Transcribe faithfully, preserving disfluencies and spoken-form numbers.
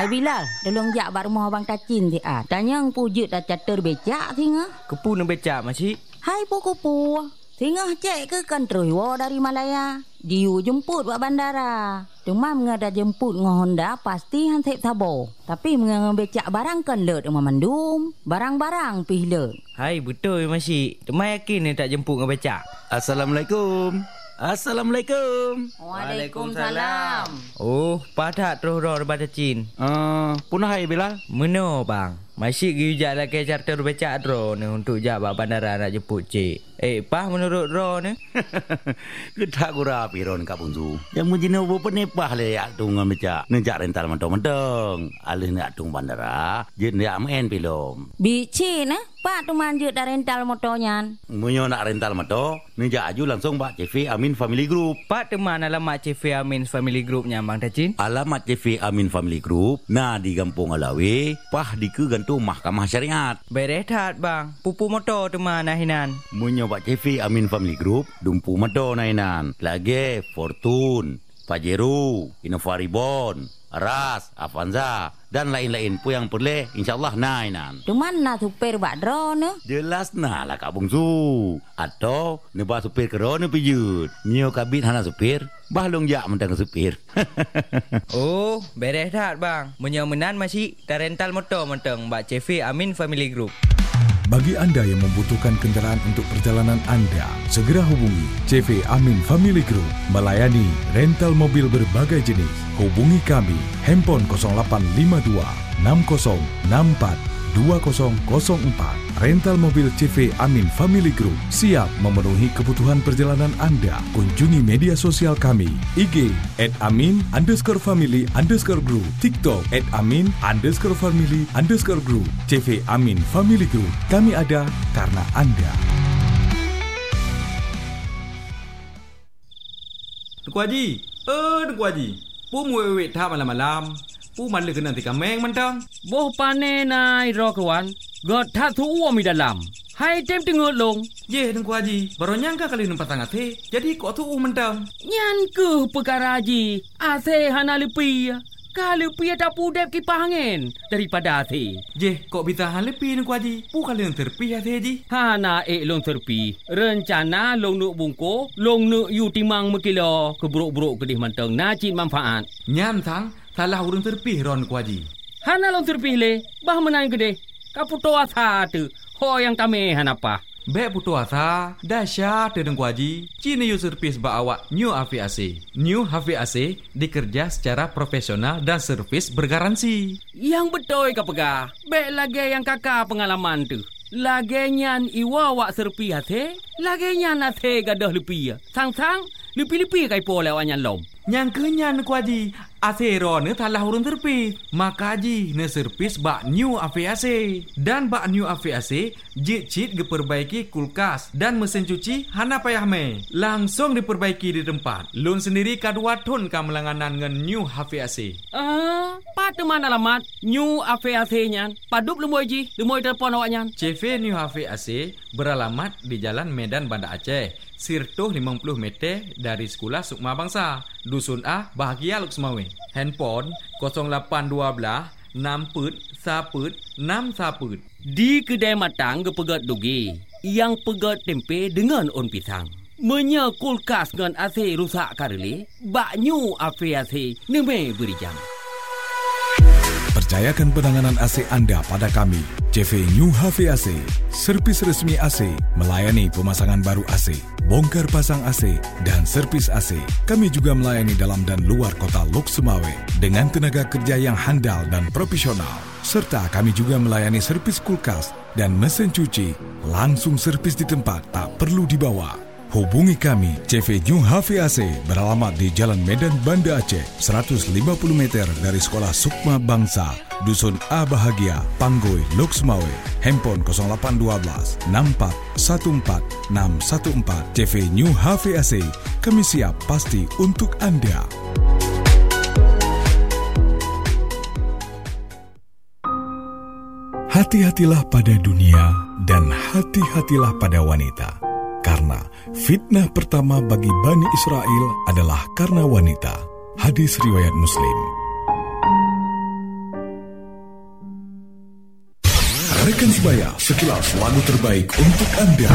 Hai Bilal, tolong jak bak rumah abang Tacin ti ah. Tanya pujut dah catur becak singa. Kepu nak becak masih. Hai puku-pu. Singa cek ke kan terus wo dari Malaya. Diu jemput buat bandara. Demam ngada jemput ngah Honda pasti han sep sabo. Tapi mengang becak barang kan lut rumah mandum. Barang-barang pih lut. Hai betul masih. Demai yakin ni tak jemput ngah becak. Assalamualaikum. Assalamualaikum. Waalaikumsalam. Oh, padat terus roh daripada Cin. Uh, punah hai Bilal. Meno bang. Masih gijak lagi charter becak ro ni untuk jak bak bandara nak jemput cik. Eh, pah menurut ro ni? Kedak gura piron kat Bunzu. Yang mujina bo penepah le yak tung becak. Nejak rental mentong-mentong. Alih nak tung bandara, jen yak main pilom. Bicin eh? Pak tu manjut dah rental motornya. Munyo nak rental motor, nejak aju langsung bak C V Amin Family Group. Pak teman alamat C V Amin Family Groupnya Bang Tacin. Alamat C V Amin Family Group nah di Kampung Alawi, pah di ke gantung Mahkamah Syariat. Berehat bang, pupu motor teman nahinan. Munyo bak C V Amin Family Group, dumpu motor nahinan. Lagi Fortune, Pajero, Innova Reborn, Ras, Avanza dan lain-lain pun yang boleh insyaAllah nainan. Tu mana supir bak drone ne? Jelas nah lah Kak Bungsu. Atau nebah supir kerana pijut. Nyo kabit hana supir, bahlong jak mentang supir. Oh, beres dah bang. Menyomenan masih dah rental motor mentang bak C V Amin Family Group. Bagi anda yang membutuhkan kenderaan untuk perjalanan anda, segera hubungi C V Amin Family Group melayani rental mobil berbagai jenis. Hubungi kami handphone kosong lapan lima dua enam kosong enam empat dua kosong kosong empat. Rental mobil C V Amin Family Group siap memenuhi kebutuhan perjalanan anda. Kunjungi media sosial kami I G at amin underscore family underscore group, TikTok at amin underscore family underscore group. C V Amin Family Group, kami ada karena anda. Tuku Haji, eh Tuku Haji, pu muwek tak malam-malam. Pu malah kena tika meng mentang. Boh pane nai ro kawan. God tak tu uam di dalam. Hai tem tengok long. Ye Tuku Haji, baru nyangka kali numpat tangan te. Jadi kok tu mentang. Nyan ke perkara Haji. Ase hana lepi. Kalau pi tak pudep kipas angin daripada ase. Je, kok bisa hal lepi Tuku Haji? Pu kali yang terpi ase Haji. Hana ek long terpi. Rencana long nuk bungko, long nuk yu timang mekilo keburuk-buruk kedih mentang najib manfaat. Nyan sang salah urang terpih ron Tuku Haji. Hana long terpih le, bah menang gede. Kaputo asa tu. Ho yang kami hanapa. Bek putu asa, dahsyat Tuku Haji. Cina yu servis ba awak New H V A C. New H V A C dikerja secara profesional dan servis bergaransi. Yang betul ka pegah. Bek lagi yang kakak pengalaman tu. Lagi nyan iwa wak serpi hati. Lagi nyan hati gadah lepi. Sang-sang lepi-lepi kai po lewat nyan lom. Yang kenyan Tuku Haji. Asero ne talah urun terpih. Maka Haji ne servis bak New H V A C. Dan bak New H V A C jit-jit diperbaiki kulkas dan mesin cuci hana payah me. Langsung diperbaiki di tempat. Lun sendiri kadua ton kamelanganan dengan New H V A C. Ah, pada mana alamat New H V A C nyan? Padup lemoy Ji, lemoy telefon awak nyan. C V New H V A C beralamat di Jalan Medan Banda Aceh. Sirtuh lima puluh meter dari Sekolah Sukma Bangsa. Dusun A, Bahagia Luk Semawe. Handphone kosong lapan dua belas enam put saput enam saput. Di kedai matang ke pegat dugi. Yang pegat tempe dengan on pisang. Menya kulkas dengan A C rusak kareli. Bak New H V A C neme beri jam. Percayakan penanganan A C anda pada kami. C V New H V A C, servis resmi A C, melayani pemasangan baru A C, bongkar pasang A C dan servis A C. Kami juga melayani dalam dan luar kota Lok Semawe dengan tenaga kerja yang handal dan profesional. Serta kami juga melayani servis kulkas dan mesin cuci. Langsung servis di tempat, tak perlu dibawa. Hubungi kami, C V New H V A C beralamat di Jalan Medan Banda Aceh, seratus lima puluh meter dari Sekolah Sukma Bangsa, Dusun A Bahagia, Panggoi, Lok Semawe. Handphone kosong lapan dua belas enam empat satu empat enam satu empat. C V New H V A C, kami siap pasti untuk anda. Hati-hatilah pada dunia dan hati-hatilah pada wanita. Karena fitnah pertama bagi Bani Israel adalah karena wanita. Hadis riwayat Muslim. Rekan sebaya, sekilas lagu terbaik untuk anda.